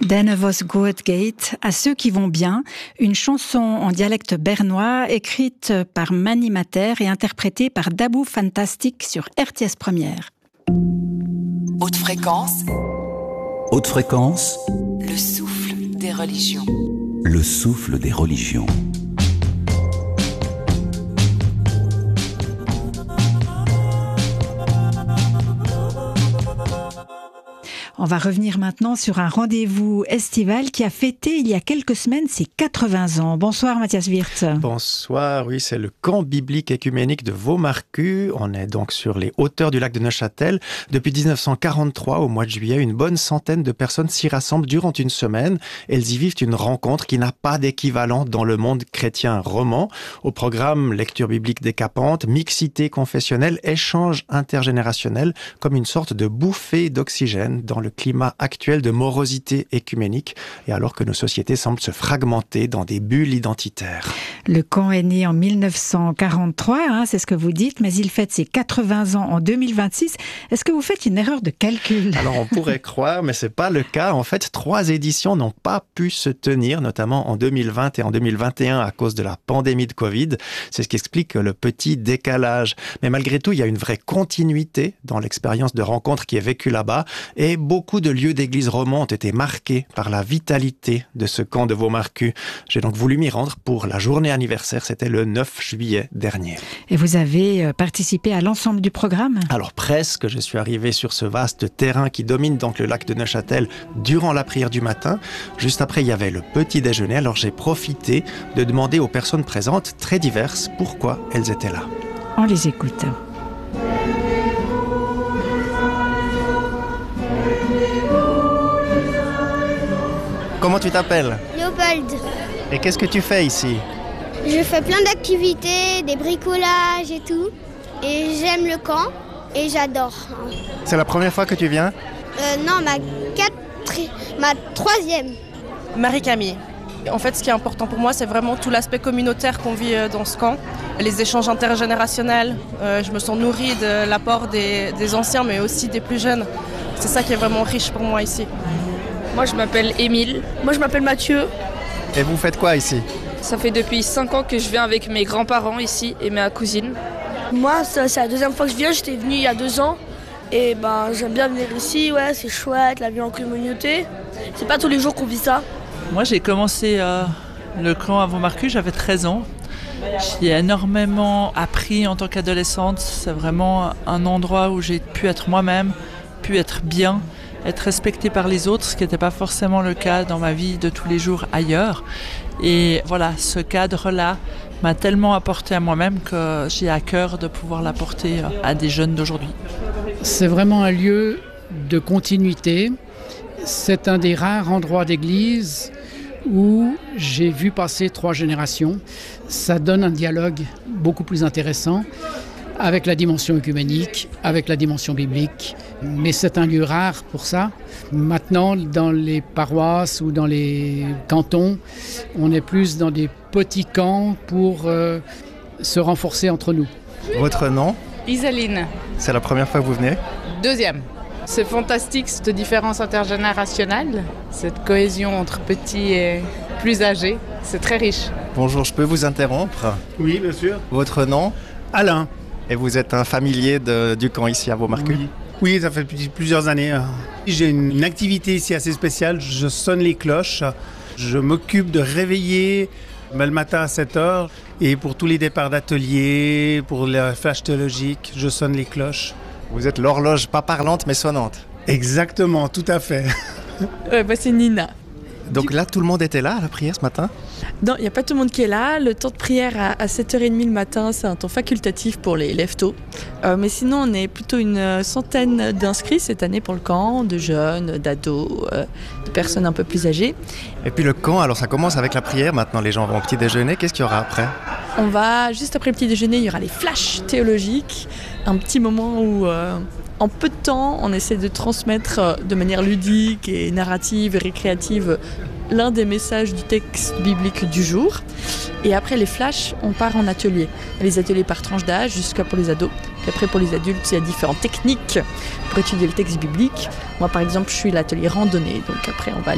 Denne vos goed geht, à ceux qui vont bien, une chanson en dialecte bernois écrite par Mani Mater et interprétée par Dabou Fantastic sur RTS Première. Haute fréquence. Haute fréquence. Le souffle des religions. Le souffle des religions. On va revenir maintenant sur un rendez-vous estival qui a fêté il y a quelques semaines ses 80 ans. Bonsoir Mathias Wirtz. Bonsoir, oui, c'est le camp biblique écuménique de Vaumarcus. On est donc sur les hauteurs du lac de Neuchâtel. Depuis 1943, au mois de juillet, une bonne centaine de personnes s'y rassemblent durant une semaine. Elles y vivent une rencontre qui n'a pas d'équivalent dans le monde chrétien roman. Au programme, lecture biblique décapante, mixité confessionnelle, échange intergénérationnel, comme une sorte de bouffée d'oxygène dans le climat actuel de morosité écuménique et alors que nos sociétés semblent se fragmenter dans des bulles identitaires. Le camp est né en 1943, c'est ce que vous dites, mais il fête ses 80 ans en 2026. Est-ce que vous faites une erreur de calcul ? Alors on pourrait croire, mais c'est pas le cas. En fait, 3 éditions n'ont pas pu se tenir, notamment en 2020 et en 2021 à cause de la pandémie de Covid. C'est ce qui explique le petit décalage. Mais malgré tout, il y a une vraie continuité dans l'expérience de rencontre qui est vécue là-bas et beaucoup de lieux d'église romans ont été marqués par la vitalité de ce camp de Vaumarcus. J'ai donc voulu m'y rendre pour la journée anniversaire, c'était le 9 juillet dernier. Et vous avez participé à l'ensemble du programme ? Alors presque, je suis arrivé sur ce vaste terrain qui domine donc le lac de Neuchâtel durant la prière du matin. Juste après, il y avait le petit déjeuner, alors j'ai profité de demander aux personnes présentes, très diverses, pourquoi elles étaient là. On les écoute. Comment tu t'appelles ? Léopold. Et qu'est-ce que tu fais ici ? Je fais plein d'activités, des bricolages et tout. Et j'aime le camp et j'adore. C'est la première fois que tu viens ? Non, ma 3e. Marie-Camille. En fait, ce qui est important pour moi, c'est vraiment tout l'aspect communautaire qu'on vit dans ce camp. Les échanges intergénérationnels. Je me sens nourrie de l'apport des anciens, mais aussi des plus jeunes. C'est ça qui est vraiment riche pour moi ici. Moi, je m'appelle Émile. Moi, je m'appelle Mathieu. Et vous faites quoi ici ? Ça fait depuis 5 ans que je viens avec mes grands-parents ici et ma cousine. Moi, c'est la 2e fois que je viens. J'étais venue il y a 2 ans. Et j'aime bien venir ici. Ouais, c'est chouette, la vie en communauté. C'est pas tous les jours qu'on vit ça. Moi, j'ai commencé le camp à Vaumarcus, j'avais 13 ans. J'y ai énormément appris en tant qu'adolescente. C'est vraiment un endroit où j'ai pu être moi-même, pu être bien, être respectée par les autres, ce qui n'était pas forcément le cas dans ma vie de tous les jours ailleurs. Et voilà, ce cadre-là m'a tellement apporté à moi-même que j'ai à cœur de pouvoir l'apporter à des jeunes d'aujourd'hui. C'est vraiment un lieu de continuité. C'est un des rares endroits d'église où j'ai vu passer 3 générations. Ça donne un dialogue beaucoup plus intéressant avec la dimension œcuménique, avec la dimension biblique. Mais c'est un lieu rare pour ça. Maintenant, dans les paroisses ou dans les cantons, on est plus dans des petits camps pour se renforcer entre nous. Votre nom ? Isaline. C'est la première fois que vous venez ? 2e. C'est fantastique, cette différence intergénérationnelle, cette cohésion entre petits et plus âgés. C'est très riche. Bonjour, je peux vous interrompre ? Oui, bien sûr. Votre nom ? Alain. Et vous êtes un familier du camp ici à Vaumarcus ? Oui, ça fait plusieurs années. J'ai une activité ici assez spéciale. Je sonne les cloches. Je m'occupe de réveiller le matin à 7h. Et pour tous les départs d'atelier, pour le flash théologique, je sonne les cloches. Vous êtes l'horloge pas parlante mais sonnante. Exactement, tout à fait. C'est Nina. Donc là, tout le monde était là à la prière ce matin ? Non, il n'y a pas tout le monde qui est là. Le temps de prière à 7h30 le matin, c'est un temps facultatif pour les lève-tôt. Mais sinon, on est plutôt une centaine d'inscrits cette année pour le camp, de jeunes, d'ados, de personnes un peu plus âgées. Et puis le camp, alors ça commence avec la prière. Maintenant, les gens vont au petit déjeuner. Qu'est-ce qu'il y aura après ? On va, juste après le petit déjeuner, il y aura les flashs théologiques. Un petit moment où, en peu de temps, on essaie de transmettre de manière ludique et narrative et récréative l'un des messages du texte biblique du jour. Et après les flashs, on part en atelier. Les ateliers par tranche d'âge jusqu'à pour les ados. Puis après pour les adultes, il y a différentes techniques pour étudier le texte biblique. Moi par exemple, je suis l'atelier randonnée. Donc après, on va